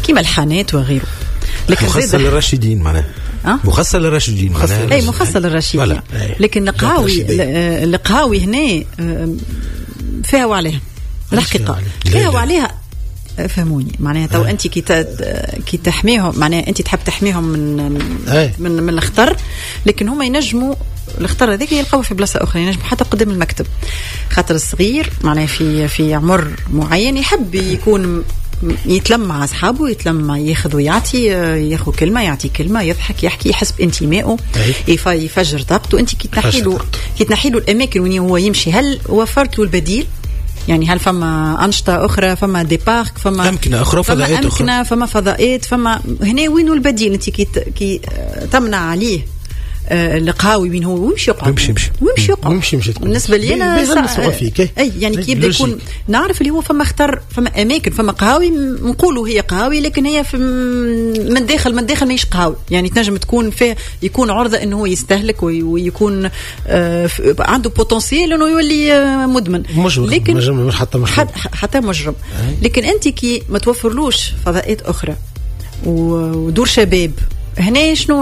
كيما الحانات وغيره. لكن مخصص للراشدين معناها مخصص للراشدين معناها اي مخصص للراشدين. لكن القهاوي هنا فيها وعليها الحقيقه فيها وعليها فهموني معناها تو انت كي تحميهم معناها انت تحب تحميهم من الخطر، لكن هما ينجموا الخطر هذاك يلقاوه في بلاصه اخرى، ينجموا حتى قدام المكتب. خاطر الصغير معناها في عمر معين يحب يكون يتلم مع اصحابه، يتلم ياخذ ويعطي، ياخذ كلمه يعطي كلمه، يضحك يحكي، يحس بانتمائه، يفجر طاقته. انت كي تنحي له الاماكن وين هو يمشي، هل وفرت له البديل؟ يعني هل فما أنشطة أخرى، فما دي بارك، فما أمكنة أخرى، فضاءات أخرى، فما فضاءات، فما هنا وين البديل؟ أنت كي تمنع عليه القهاوي وين هو ويمشي يقعد ويمشي بالنسبة لي أنا أي يعني كي يبدأ يكون نعرف اللي هو فما خطر، فما أماكن، فما قهاوي نقولوا هي قهاوي لكن هي في من داخل ماهيش قهاوي، يعني تنجم تكون فيه يكون عرضة إنه هو يستهلك ويكون عنده بوتنسيال إنه يولي مدمن، لكن حتى مجرم. لكن أنت كي ما توفرلوش فضاءات أخرى ودور شباب، هنا شنو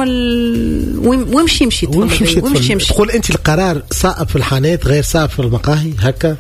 ويمشي تقول انت القرار صائب في الحانات غير صائب في المقاهي هكا؟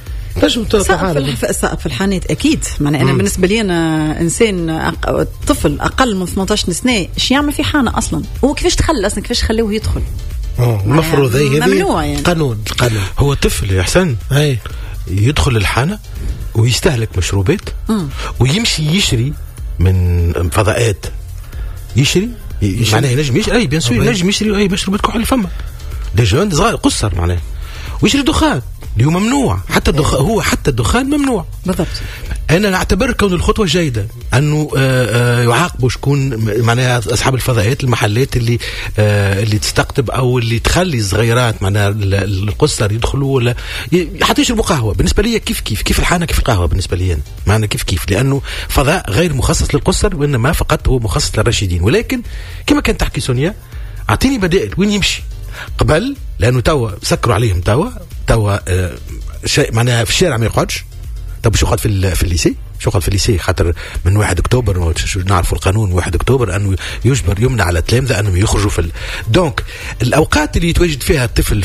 صائب في الحانات اكيد. معنى انا بالنسبه لي انا انسان طفل اقل من 18 سنه ايش يعمل في حانه اصلا؟ هو كيفاش دخل اصلا؟ كيفاش خلوه يدخل؟ المفروض هي ممنوع يعني. القانون هو طفل يا حسن يدخل الحانه ويستهلك مشروبات ويمشي يشري من فضاءات، يشري معناه ينجم يشري اي بيان سور ينجم يشري اي مشروبات كحول فما دي جون صغار قصر معناه، ويشري دخان اللي هو ممنوع، حتى الدخان هو حتى الدخان ممنوع بالضبط. انا نعتبر كون الخطوه جيده انه يعاقبوا شكون معناها اصحاب الفضاءات، المحلات اللي تستقطب او اللي تخلي الصغيرات معناها القصر يدخلوا ولا حتى يشربوا قهوه. بالنسبه لي كيف الحانه كيف القهوه بالنسبه لي أنا. معنا كيف لانه فضاء غير مخصص للقصر وانما فقط هو مخصص للراشدين. ولكن كما كان تحكي سونيا اعطيني بدائل وين يمشي قبل، لانه توا سكروا عليهم توا شيء معناها في الشارع ما يقعدش. طب شو قعد في الليسي؟ شو قعد في الليسي؟ خاطر من 1 أكتوبر نعرفوا القانون 1 أكتوبر أنه يجبر يمنع على التلامذة أنهم يخرجوا دونك الأوقات اللي يتواجد فيها الطفل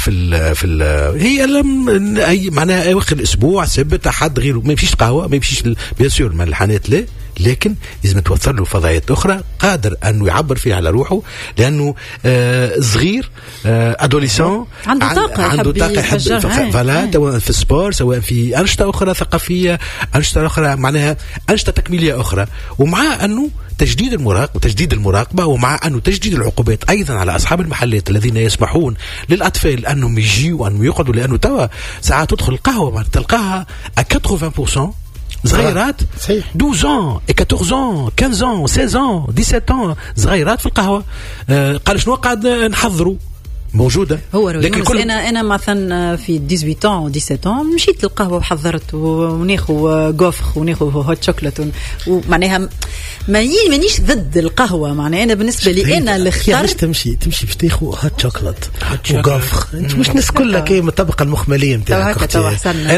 هي أي معناها أواخر الأسبوع، سبت، أحد، غيره. ما يمشيش قهوة، ما يمشيش بيان سور من الحانات لا، لكن لازم توفر له فضايات أخرى قادر أنه يعبر فيها على روحه، لأنه صغير أدوليسون عنده طاقة يحب فلا سواء في السبور، سواء في أنشطة أخرى ثقافية، أنشطة أخرى معناها أنشطة تكميلية أخرى، ومع أنه تجديد المراقبة، ومع أنه تجديد العقوبات أيضا على أصحاب المحلات الذين يسمحون للأطفال أنهم يجيوا وأنهم يقعدوا، لأنه توا ساعات تدخل القهوة تلقاها 80% صغيرات 12 ans 14 ans 15 ans 16 ans 17 ans صغيرات في القهوة. قال شنو قاعد نحضروا موجودة هو لكن أنا مثلا في 18 و 17 مشيت للقهوة وحضرت وناخو غوفخ وناخو هوت شوكولات ومعناها مانيش ضد القهوة. معناها أنا بالنسبة لي أنا اللي اخترت تمشي باش تاخو هوت شوكولات وغوفخ. أنت مش الناس كلها كي من الطبقة المخملية نتاعك. أنا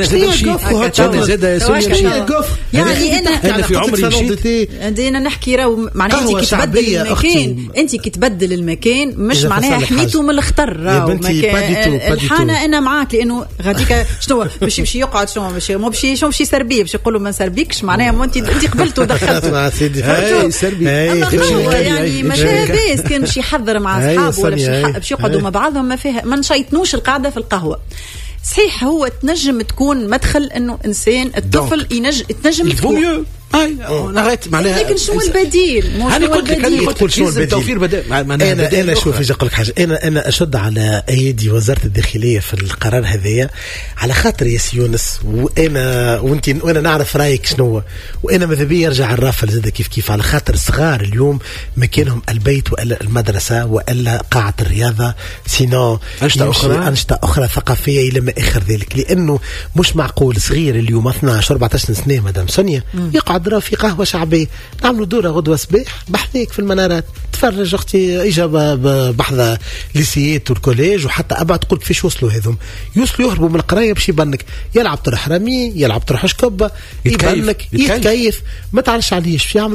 يعني أنا في عمري مشيت أنا نحكي راهو معناها أنت كتبدل المكان، أنت كتبدل المكان مش معناها حميته من الخطر. الحانة أنا معاك، لأنه غاديك شنو باش يمشي يقعد شنو باش يسربيه باش يقولوا ما نسربيكش، معناها ما أنت قبلت ودخلت سربي يعني ما فيها بيس كان باش يحضر مع أصحابه ولا باش يقعدوا مع بعضهم، ما فيها ما نشيطنوش القعدة في القهوة. صحيح هو تنجم تكون مدخل انه انسان الطفل تنجم تكون نغيت معناها. لكن شو البديل؟ أنا قلت شو البديل؟ توفير بدائل. أنا شوف أجي أقول لك حاجة، أنا أشد على أيدي وزارة الداخلية في القرار هذايا على خاطر يا يونس، وأنا نعرف رأيك شنو، وأنا ماذا بي يرجع الرافل زاد كيف على خاطر الصغار اليوم مكانهم البيت ولا المدرسة ولا قاعة الرياضة، سينو أنشطة أخرى ثقافية إلى ما آخر ذلك. لأنه مش معقول صغير اليوم 12-14 سنة مدام سونيا يقعد في قهوة شعبية نعملوا دورة غدوة صباح بحذيك في المنارات، تفرج أختي إجابة بحذا ليسيات والكوليج وحتى أبعد تقول كيفاش وصلوا هذم، يوصلوا يهربوا من القراية باش يبنك يلعب طرح رمي، يلعب طرح شكبة، يبنك يتكيف، ما تعرفش عليه شو يعمل.